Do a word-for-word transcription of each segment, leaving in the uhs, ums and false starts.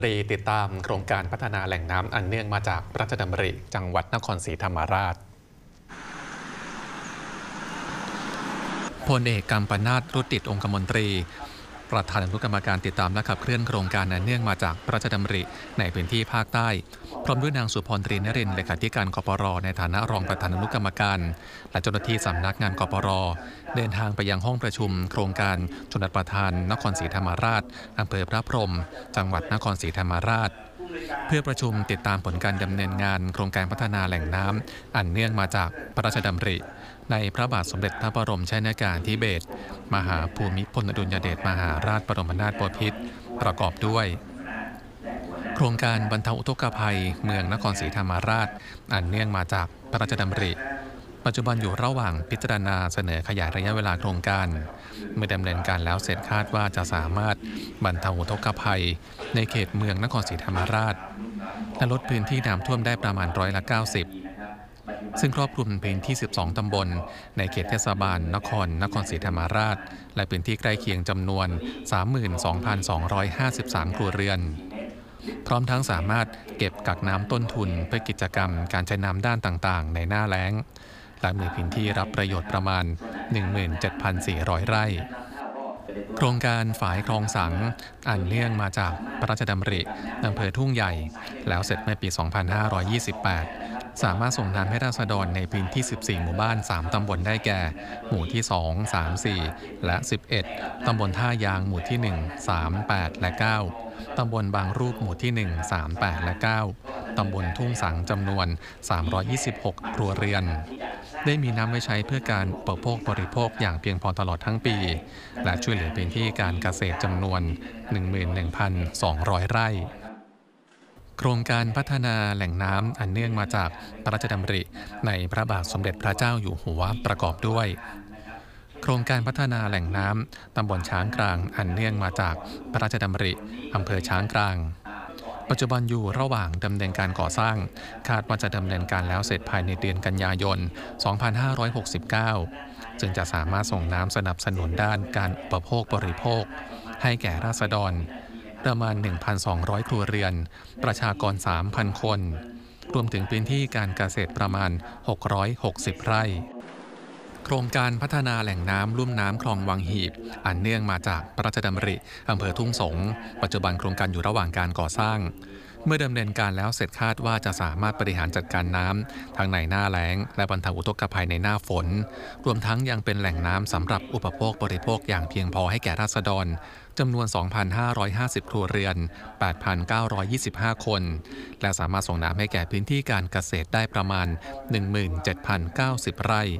รีติดตามโครงการพัฒนาแหล่งน้ำอันเนื่องมาจากพระราชดำริจังหวัดนครศรีธรรมราชพลเอกกัมปนาท รุติองคมนตรีประธานอนุกรรมการติดตามและขับเคลื่อนโครงการอันเนื่องมาจากพระราชดำริในพื้นที่ภาคใต้พร้อมด้วยนางสุพรตรีนรินทร์เลขาธิการกปร.ในฐานะรองประธานอนุกรรมการและเจ้าหน้าที่สำนักงานกปร.เดินทางไปยังห้องประชุมโครงการชลประทานนครศรีธรรมราชอำเภอพระพรหมจังหวัดนครศรีธรรมราชเพื่อประชุมติดตามผลการดำเนินงานโครงการพัฒนาแหล่งน้ำอันเนื่องมาจากพระราชดำริในพระบาทสมเด็จพระบรมชนกาธิเบศรมหาภูมิพลอดุลยเดชมหาราชบรมนาถบพิตรประกอบด้วยโครงการบรรเทาอุทกภัยเมืองนครศรีธรรมราชอันเนื่องมาจากพระราชดำริปัจจุบันอยู่ระหว่างพิจารณาเสนอขยายระยะเวลาโครงการเมื่อดำเนินการแล้วเสร็จคาดว่าจะสามารถบรรเทาอุทกภัยในเขตเมืองนครศรีธรรมราชและลดพื้นที่น้ำท่วมได้ประมาณร้อยละเก้าสิบซึ่งครอบคลุมพื้นที่สิบสองตำบลในเขตเทศบาลนครนครศรีธรรมราชและพื้นที่ใกล้เคียงจำนวน สามหมื่นสองพันสองร้อยห้าสิบสาม ครัวเรือนพร้อมทั้งสามารถเก็บกักน้ำต้นทุนเพื่อกิจกรรมการใช้น้ำด้านต่างๆในหน้าแล้งและมีพื้นที่รับประโยชน์ประมาณ หนึ่งหมื่นเจ็ดพันสี่ร้อย ไร่โครงการฝายคลองสังอันเนื่องมาจากพระราชดำริอำเภอทุ่งใหญ่แล้วเสร็จเมื่อปี สองพันห้าร้อยยี่สิบแปด สามารถส่งน้ำให้ราษฎรในพื้นที่ สิบสี่ หมู่บ้าน สาม ตำบลได้แก่หมู่ที่ สอง สาม สี่ และ สิบเอ็ด ตำบลท่ายางหมู่ที่ หนึ่ง สาม แปด และ เก้า ตำบลบางรูปหมู่ที่ หนึ่ง สาม แปด และ เก้า ตำบลทุ่งสังจำนวน สามร้อยยี่สิบหก ครัวเรือนได้มีน้ำไว้ใช้เพื่อการอุปโภคบริโภคอย่างเพียงพอตลอดทั้งปีและช่วยเหลือพื้นที่การเกษตรจำนวน หนึ่งหมื่นหนึ่งพันสองร้อย ไร่โครงการพัฒนาแหล่งน้ำอันเนื่องมาจากพระราชดำริในพระบาทสมเด็จพระเจ้าอยู่หัวประกอบด้วยโครงการพัฒนาแหล่งน้ำตำบลช้างกลางอันเนื่องมาจากพระราชดำริอำเภอช้างกลางปัจจุบันอยู่ระหว่างดำเนินการก่อสร้างคาดว่าจะดำเนินการแล้วเสร็จภายในเดือนกันยายน สองพันห้าร้อยหกสิบเก้า จึงจะสามารถส่งน้ำสนับสนุนด้านการอุปโภคบริโภคให้แก่ราษฎรประมาณ หนึ่งพันสองร้อย ครัวเรือนประชากร สามพัน คนรวมถึงพื้นที่การเกษตรประมาณ หกร้อยหกสิบ ไร่โครงการพัฒนาแหล่งน้ำลุ่มน้ำคลองวังหีบอันเนื่องมาจากพระราชดำริอำเภอทุ่งสงปัจจุบันโครงการอยู่ระหว่างการก่อสร้างเมื่อดำเนินการแล้วเสร็จคาดว่าจะสามารถบริหารจัดการน้ำทั้งในหน้าแล้งและบรรเทาอุทกภัยในหน้าฝนรวมทั้งยังเป็นแหล่งน้ำสำหรับอุปโภคบริโภคอย่างเพียงพอให้แก่ราษฎรจำนวน สองพันห้าร้อยห้าสิบ ครัวเรือน แปดพันเก้าร้อยยี่สิบห้า คนและสามารถส่งน้ำให้แก่พื้นที่การเกษตรได้ประมาณ หนึ่งหมื่นเจ็ดพันเก้าสิบ ไร่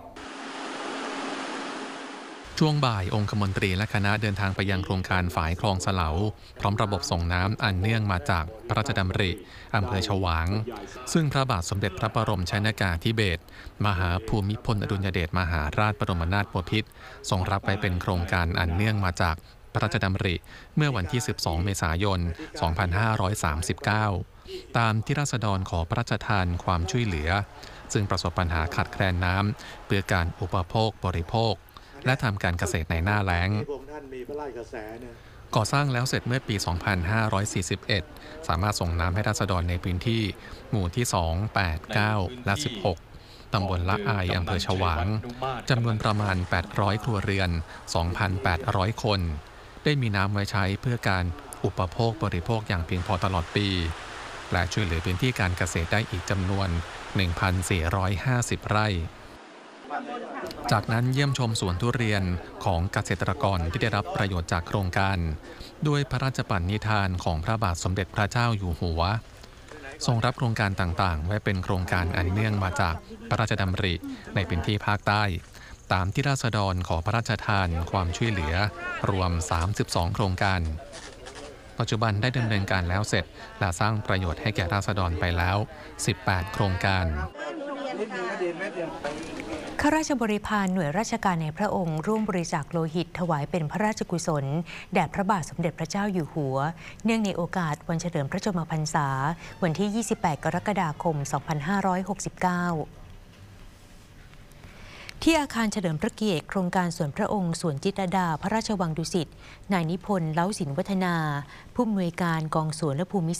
ช่วงบ่ายองคมนตรีและคณะเดินทางไปยังโครงการฝายคลองเสลาพร้อมระบบส่งน้ำอันเนื่องมาจากพระราชดำริอำเภอฉวางซึ่งพระบาทสมเด็จพระบรมชนกาธิเบศรมหาภูมิพลอดุลยเดชมหาราชบรมนาถบพิตรทรงรับไว้เป็นโครงการอันเนื่องมาจากพระราชดำริเมื่อวันที่ สิบสอง เมษายน สองพันห้าร้อยสามสิบเก้า ตามที่ราษฎรขอพระราชทานความช่วยเหลือซึ่งประสบปัญหาขาดแคลนน้ำเพื่อการอุปโภคบริโภคและทำการเกษตรในหน้าแล้งก่อสร้างแล้วเสร็จเมื่อปี สองพันห้าร้อยสี่สิบเอ็ด สามารถส่งน้ำให้ราษฎรในพื้นที่หมู่ที่ สอง แปด เก้า และ สิบหก ตำบลละอายอำเภอฉวางจำนวนประมาณ แปดร้อย ครัวเรือน สองพันแปดร้อย คนได้มีน้ำไว้ใช้เพื่อการอุปโภคบริโภคอย่างเพียงพอตลอดปีและช่วยเหลือพื้นที่การเกษตรได้อีกจำนวน หนึ่งพันสี่ร้อยห้าสิบ ไร่จากนั้นเยี่ยมชมสวนทุเรียนของเกษตรกรที่ได้รับประโยชน์จากโครงการด้วยพระราชปณิธานของพระบาทสมเด็จพระเจ้าอยู่หัวทรงรับโครงการต่างๆไว้เป็นโครงการอันเนื่องมาจากพระราชดำริในพื้นที่ภาคใต้ตามที่ราษฎรขอพระราชทานความช่วยเหลือรวม สามสิบสอง โครงการปัจจุบันได้ดำเนินการแล้วเสร็จและสร้างประโยชน์ให้แก่ราษฎรไปแล้ว สิบแปด โครงการข้าราชบริพารหน่วยราชการในพระองค์ร่วมบริจาคโลหิตถวายเป็นพระราชกุศลแด่พระบาทสมเด็จพระเจ้าอยู่หัวเนื่องในโอกาสวันเฉลิมพระชนมพรรษาวันที่ ยี่สิบแปด กรกฎาคม สองพันห้าร้อยหกสิบเก้าที่อาคารเฉลิมพระเกียรติโครงการสวนพระองค์สวนจิตรลดาพระราชวังดุสิตนายนิพนธ์เล้าสินวัฒนาผู้อำนวยการกองสวนและภูมิ